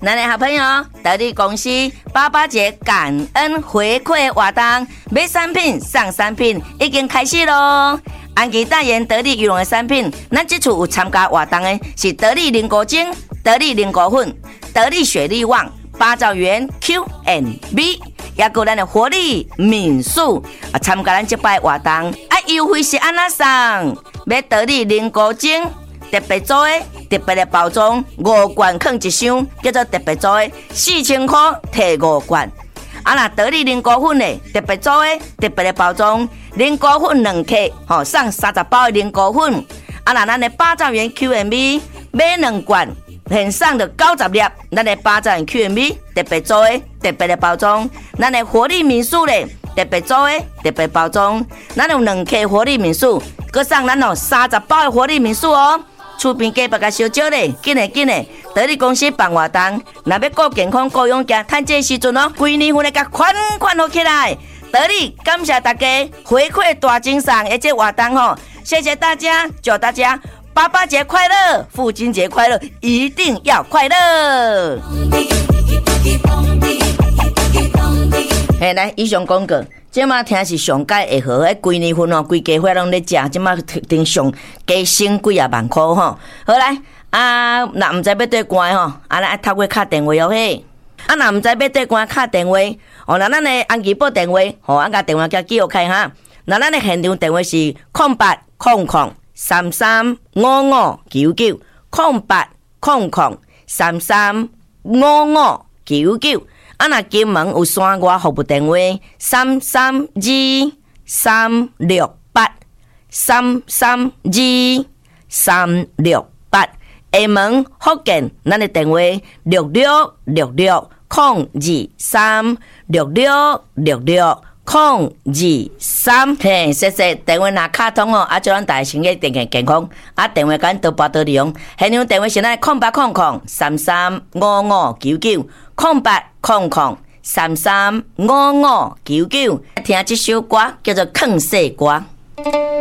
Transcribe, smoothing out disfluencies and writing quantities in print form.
咱的好朋友得力公司88节感恩回馈活动，买产品送产品已经开始咯。安琪代言得力羽绒的产品，咱这次有参加活动的是得力凝固精、得力凝固粉、得力雪力旺、八兆元 Q&B， 也有咱的活力民宿啊，参加咱这摆活动啊，优惠是安那送？买得力凝固精特别做的特别的包装，5罐放一箱，叫做特别做的，4000块摕5罐。啊，那得力凝固粉的特别做的特别的包装，凝固粉2克，送30包的凝固粉。啊，那咱的八兆元 Q&B 买2罐，现送的90粒，咱的八兆元 Q&B 特别做的特别的包装，咱的活力民宿的特别做的特别包装，咱有2克活力民宿，佮送咱30包的活力民宿哦。厝边隔壁甲烧酒咧，紧嘞！得力公司办活动，若要顾健康、顾勇健，趁这时阵哦，规年份的甲款好起来。得力感谢大家回馈大精神的这活动吼，谢谢大家，祝大家88节快乐，父亲节快乐，一定要快乐！来，以上广告。即马听是上届会好，迄规年份哦，规家伙拢咧食，即马顶上加省几啊万块吼。好来啊，若毋知要对关吼，啊来透过敲电话哦嘿。啊，若毋知要对关敲电话，哦，那咱的安琪报电话，吼，啊甲电话叫记录开哈。那咱的现场电话是0800335599 0800335599。啊，若金门有山外服务电话332368，332368。厦门福建，咱的电话6666022366660223。嘿，谢谢电话若卡通哦，啊，祝咱大家身体健康。啊，电话咱多拨多利用。现场电话是咱0800335599。0800335599，听这首歌叫做《坑世歌》。